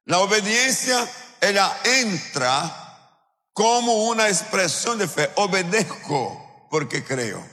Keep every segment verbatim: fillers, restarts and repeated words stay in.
La obediencia, ella entra como una expresión de fe. Obedezco porque creo.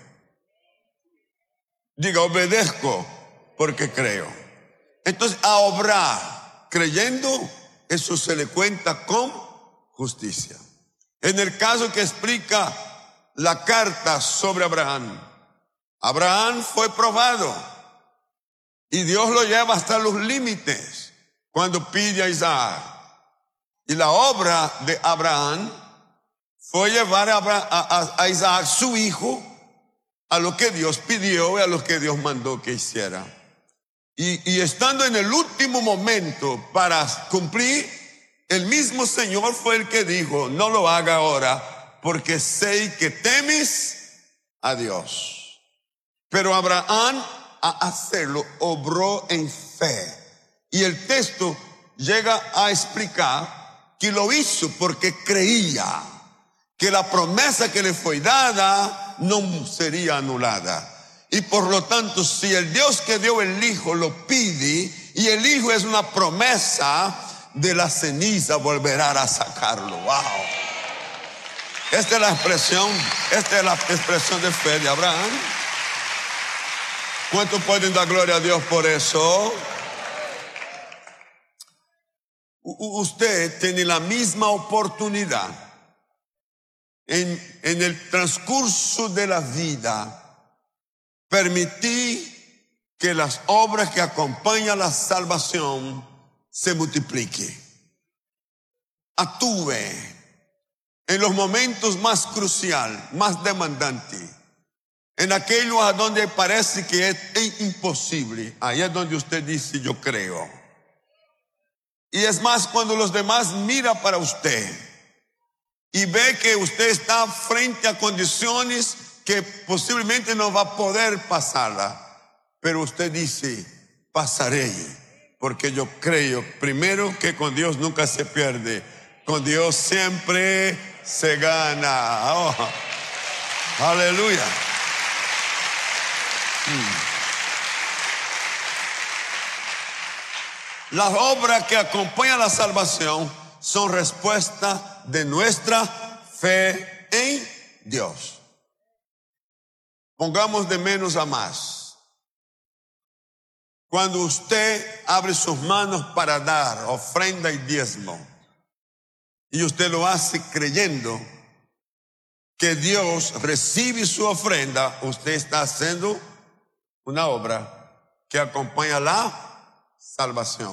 Diga, obedezco porque creo. Entonces, a obrar creyendo, eso se le cuenta con justicia. En el caso que explica la carta sobre Abraham, Abraham fue probado y Dios lo lleva hasta los límites cuando pide a Isaac. Y la obra de Abraham fue llevar a, a, a Isaac, su hijo, a lo que Dios pidió y a lo que Dios mandó que hiciera. Y, y estando en el último momento para cumplir, el mismo Señor fue el que dijo, no lo haga ahora, porque sé que temes a Dios. Pero Abraham, a hacerlo, obró en fe. Y el texto llega a explicar que lo hizo porque creía que la promesa que le fue dada no sería anulada. Y por lo tanto, si el Dios que dio el Hijo lo pide, y el Hijo es una promesa, de la ceniza volverá a sacarlo. Wow. Esta es la expresión, esta es la expresión de fe de Abraham. ¿Cuántos pueden dar gloria a Dios por eso? U- usted tiene la misma oportunidad en, en el transcurso de la vida. Permití que las obras que acompañan la salvación se multiplique. Actúe en los momentos más cruciales, más demandantes, en aquellos a donde parece que es imposible. Ahí es donde usted dice, yo creo. Y es más, cuando los demás miran para usted y ve que usted está frente a condiciones que posiblemente no va a poder pasarla, pero usted dice, pasaré, porque yo creo, primero, que con Dios nunca se pierde, con Dios siempre se gana. Oh, aleluya. Hmm. Las obras que acompañan la salvación son respuesta de nuestra fe en Dios. Pongamos de menos a más. Cuando usted abre sus manos para dar ofrenda y diezmo, y usted lo hace creyendo que Dios recibe su ofrenda, usted está haciendo una obra que acompaña la salvación.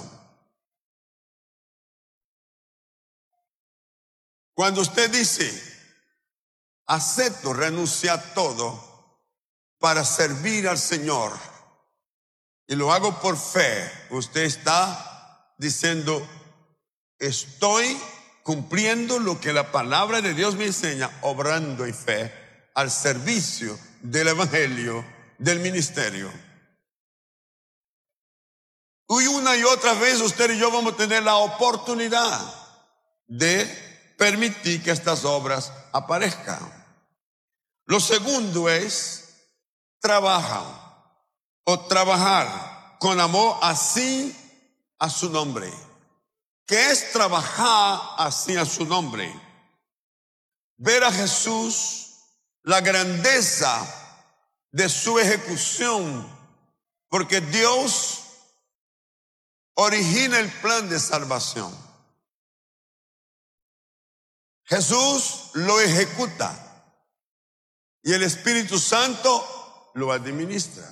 Cuando usted dice, acepto renunciar a todo para servir al Señor, y lo hago por fe, usted está diciendo, estoy cumpliendo lo que la palabra de Dios me enseña, obrando en fe, al servicio del evangelio, del ministerio. Y una y otra vez usted y yo vamos a tener la oportunidad de permitir que estas obras aparezcan. Lo segundo es trabajar o trabajar con amor así a su nombre. ¿Qué es trabajar así a su nombre? Ver a Jesús, la grandeza de su ejecución, porque Dios origina el plan de salvación. Jesús lo ejecuta y el Espíritu Santo lo administra.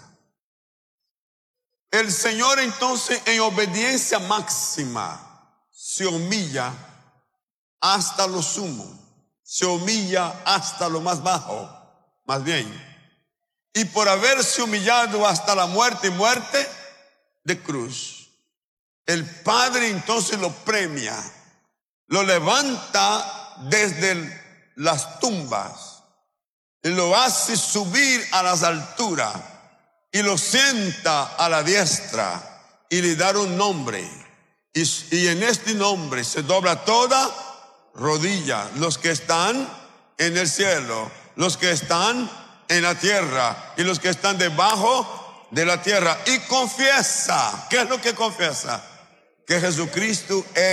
El Señor entonces, en obediencia máxima, se humilla hasta lo sumo, se humilla hasta lo más bajo, más bien. Y por haberse humillado hasta la muerte y muerte de cruz, el Padre entonces lo premia, lo levanta desde las tumbas y lo hace subir a las alturas y lo sienta a la diestra y le da un nombre. Y, y en este nombre se dobla toda rodilla, los que están en el cielo, los que están en la tierra y los que están debajo de la tierra. Y confiesa, ¿qué es lo que confiesa? Que Jesucristo es